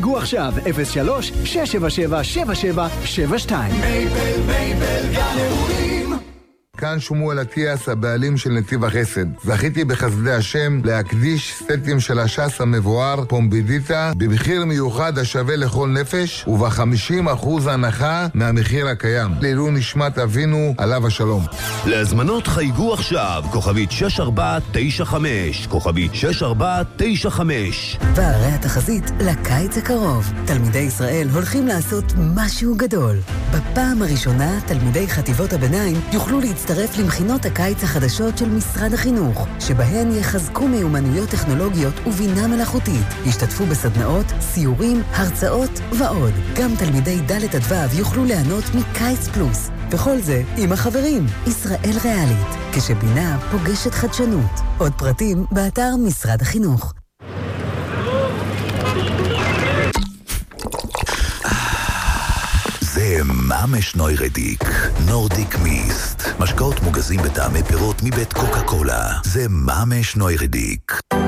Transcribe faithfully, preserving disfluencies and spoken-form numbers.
חייגו עכשיו אפס שלוש שש שבע שבע שבע שבע שבע שתיים. מייבל מייבל גן אירועים. כאן שמואל אטיאס, הבעלים של נתיב החסד. זכיתי בחסדי השם להקדיש סטים של הש"ס המבואר פומבידיטה במחיר מיוחד השווה לכל נפש וב-חמישים אחוז הנחה מהמחיר הקיים. לעילוי נשמת אבינו עליו השלום. להזמנות חייגו עכשיו כוכבית שש ארבע תשע חמש כוכבית שש ארבע תשע חמש. והרי התחזית לקיץ הקרוב. תלמידי ישראל הולכים לעשות משהו גדול. בפעם הראשונה תלמידי חטיבות הביניים יוכלו להצטרף למכינות הקיץ החדשות של משרד החינוך, שבהן יחזקו מיומנויות טכנולוגיות ובינה מלאכותית. ישתתפו בסדנאות, סיורים, הרצאות ועוד. גם תלמידי ד' עד ו' יוכלו ליהנות מקיץ פלוס. וכל זה עם החברים. ישראל ריאלית, כשבינה פוגשת חדשנות. עוד פרטים באתר משרד החינוך. זה ממש נוירדיק, נורדיק מיסט. משקאות מוגזים בטעמי פירות מבית קוקה קולה. זה ממש נוירדיק.